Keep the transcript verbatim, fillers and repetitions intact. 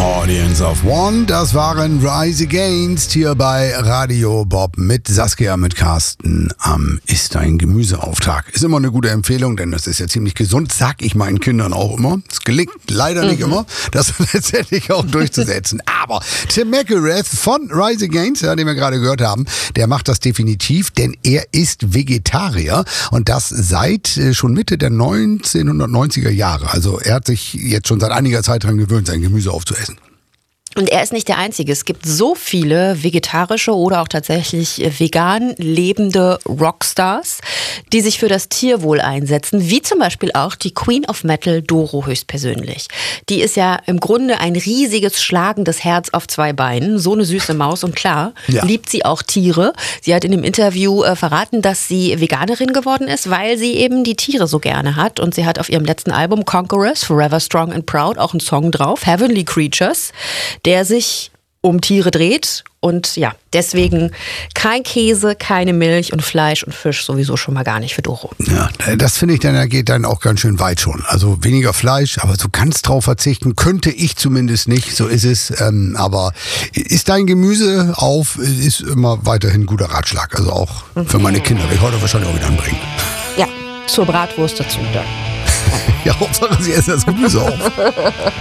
Audience of One, das waren Rise Against hier bei Radio Bob mit Saskia, mit Carsten am Ist dein Gemüseauftrag. Ist immer eine gute Empfehlung, denn das ist ja ziemlich gesund, sag ich meinen Kindern auch immer. Es gelingt leider nicht mhm. immer, das letztendlich auch durchzusetzen. Aber Tim McIlrath von Rise Against, ja, den wir gerade gehört haben, der macht das definitiv, denn er ist Vegetarier und das seit äh, schon Mitte der neunzehnhundertneunziger Jahre. Also er hat sich jetzt schon seit einiger Zeit daran gewöhnt, sein Gemüse aufzuessen. Und er ist nicht der Einzige. Es gibt so viele vegetarische oder auch tatsächlich vegan lebende Rockstars, die sich für das Tierwohl einsetzen, wie zum Beispiel auch die Queen of Metal, Doro höchstpersönlich. Die ist ja im Grunde ein riesiges, schlagendes Herz auf zwei Beinen, so eine süße Maus und klar, ja. liebt sie auch Tiere. Sie hat in dem Interview äh, verraten, dass sie Veganerin geworden ist, weil sie eben die Tiere so gerne hat und sie hat auf ihrem letzten Album Conquerors, Forever Strong and Proud auch einen Song drauf, Heavenly Creatures, der sich um Tiere dreht und ja, deswegen kein Käse, keine Milch und Fleisch und Fisch sowieso schon mal gar nicht für Doro. Ja, das finde ich dann, geht dann auch ganz schön weit schon. Also weniger Fleisch, aber so ganz drauf verzichten könnte ich zumindest nicht, so ist es. Ähm, aber ist dein Gemüse auf, ist immer weiterhin ein guter Ratschlag. Also auch für meine Kinder, werde ich heute wahrscheinlich auch wieder anbringen. Ja, zur Bratwurst dazu dann. Ja, Hauptsache sie essen das Gemüse auf.